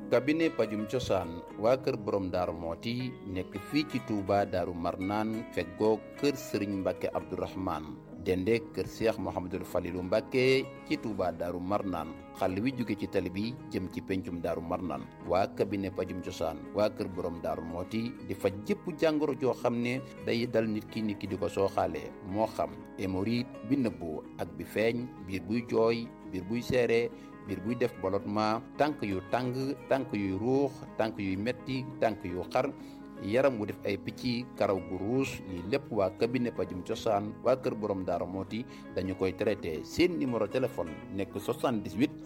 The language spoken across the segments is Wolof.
cabinet pajum cosaan waa kër borom daaru mooti nekk fii ci Touba daaru marnaan feggoo kër sëriñ Mbàkke Abdourahmane dende kër Cheikh Mouhamadul Falilou Mbàkke ci Touba daaru marnaan xàll wi jóge ci tali bi jëm ci pencum daaru marnaan waa cabinet pajum cosaan waa kër borom daaru mooti di faj jëpp jàngoro joo xam ne day dal nit ki di ko sooxaalee moo xam hémorroïde bi nëbbu ak bi feeñ biir buy jooy biir buy seere biir buy def ballottement tànk yu tàng tànk yuy ruux tànk yuy metti tànk yu xar yaram wu def ay picc karaw gu ruus lii lépp waa cabinet pajum cosaan waa kër borom daara mooti dañu koy traité seen numéro téléphone nekk 78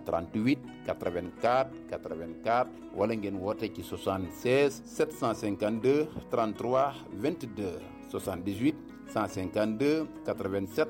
738 84 84 wala ngeen woote ci 76 752 33 22 78 152 87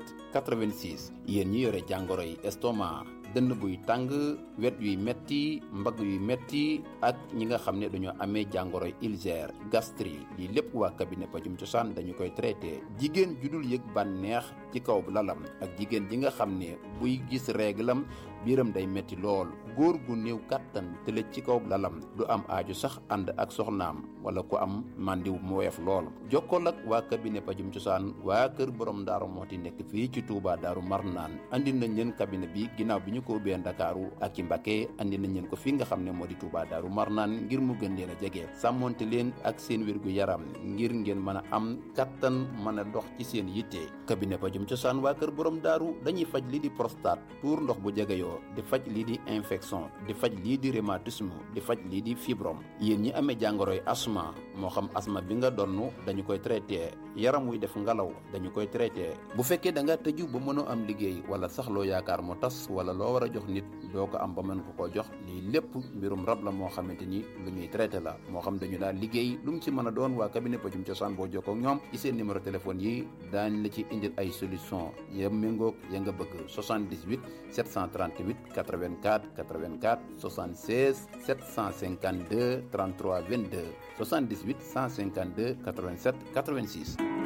86 yéen ñi yore jàngoro yi estomac dënn buy tàng wet yuy metti mbagg yuy metti ak ñi nga xam ne dañoo amee jàngoro yi ulcère gastrique lii lépp waa cabinet pajum cosaan dañu koy traité jigéen judul yëg bànneex ci kaw lalam ak jigéen ji nga xam ne buy gis réglam biiram day metti lool góor gu néew kàttan tëlëj ci kaw lalam du am aaju sax ànd ak soxnaam wala ku am màndiw mu woyof lool jokkool ak waa cabinet pajum cosaan waa kër borom daaru mooti nekk fii ci Touba daaru marnaan andi nañ leen cabinet bi ginnaaw bi ñu ko ubbee Ndakaaru ak ci Mbacké andi nañ leen ko fi nga xam ne moo di Touba daaru marnaan ngir mu gën leen a jege sàmmonte leen ak seen wérgu yaram ngir ngeen mën a am kattan mën a dox ci seen yitte cabinet pajum cosaan waa kër borom daaru dañuy faj lii di prostate tuur ndox bu jegeyoo di faj lii di infection di faj lii di rhumatisme di faj lii di fibrome yéen ñi amee jàngoroy asma moo xam asma bi nga donn dañu koy traité yaram wuy def ngalaw dañu koy traité bu fekkee da nga tëju ba mënoo am liggéey wala sax loo yaakaar mu tas wala loo war a jox nit doo ko am ba mën ko koo jox lii lépp mbirum rab la moo xamante ni lu ñuy traité la moo xam dañu daal liggéey lu mu ci mën a doon waa cabinet pajum cosaan boo jokkoo ak ñoom ci seen numéro téléphone yi daañ la ci indil ay solution ya méngoog ya nga bëgg 78 738 84 84 76 752 33 22 78 152 87 86